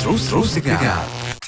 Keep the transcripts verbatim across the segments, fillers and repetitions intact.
Terus terus dengar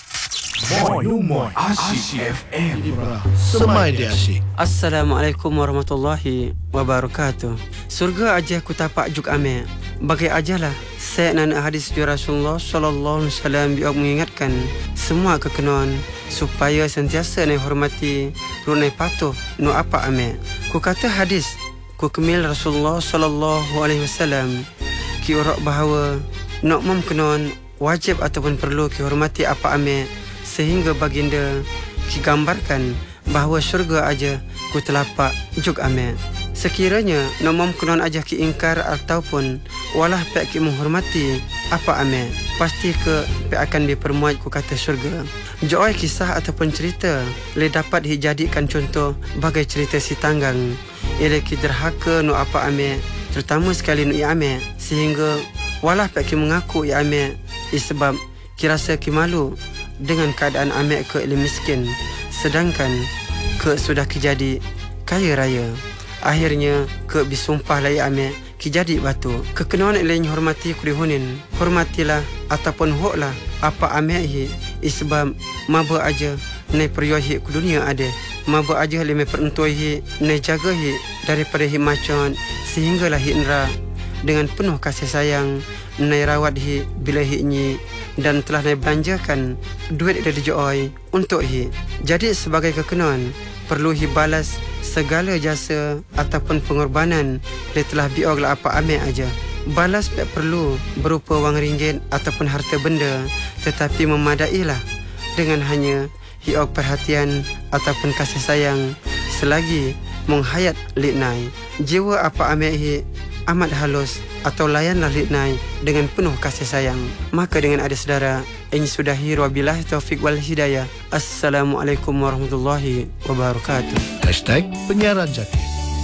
Moi Moi Asyik F M. Semai dia asyik. Assalamualaikum warahmatullahi wabarakatuh. Surga aja ku tapak juk ame. Bagai ajalah saya nan hadis Rasulullah sallallahu alaihi wasallam biak mengingatkan semua kekenuan supaya sentiasa nai hormati runai patuh no apa ame. Ku kata hadis ku kemil Rasulullah sallallahu alaihi wasallam ki urak bahawa nak mem kenon wajib ataupun perlu ki hormati apa ame, sehingga baginda ki gambarkan bahawa syurga aja ku telapak juk ame. Sekiranya nomom kenon aja ki ingkar ataupun walah pek ki menghormati apa ame, pasti ke pek akan dipermuat ku kata syurga. Joy kisah ataupun cerita le dapat dijadikan contoh bagai cerita si tanggang ialah ki derhaka no apa ame, terutama sekali no i ame, sehingga walah pek ki mengaku i ame sebab ki rasa ki malu dengan keadaan ame ke ili miskin, sedangkan ke sudah ki jadi kaya raya. Akhirnya ke bisumpah lai ame ki jadi batu. Kekenuan ilain hormati ku dihunin, hormatilah ataupun hoklah apa ame hi sebab maba aja nai peryohi ku dunia ada, maba aja lime perentoi hi nai jaga hi daripada hi macon, sehinggalah hi nera dengan penuh kasih sayang nai rawat hi bila hi nyi dan telah nai belanjakan duit dari joy untuk hi. Jadi sebagai kekenuan perlu hi balas segala jasa ataupun pengorbanan dia telah bioglah apa ame aja. Balas tak perlu berupa wang ringgit ataupun harta benda, tetapi memadailah dengan hanya hiok perhatian ataupun kasih sayang selagi menghayat litnai. Jiwa apa ame hi amat halus atau layanlah litnai dengan penuh kasih sayang. Maka dengan ada saudara ini sudahi wabillahi taufik wal hidayah. Assalamualaikum warahmatullahi wabarakatuh. Hashtag penyiaran jati.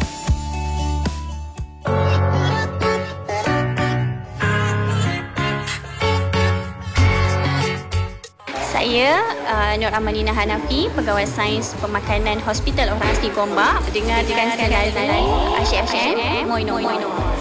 Saya uh, Nur Amalina Hanafi, Pegawai Sains Pemakanan Hospital Orang Asli Gombak. Dengarkan sekali Asyik F M, Moi No Moi No.